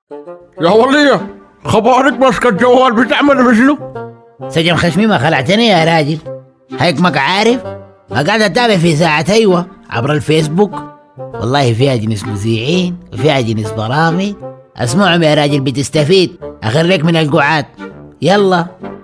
يا ولية، خبرك ماسكة الجوال بتعمل مثله؟ سجن خشمي ما خلعتني يا راجل. هيك ما عارف، ما قاعد اتابع في ساعة ايوه عبر الفيسبوك. والله فيها جنس مذيعين وفيها جنس برامج. اسمعهم يا راجل بتستفيد. اخرك من القعاد. يلا.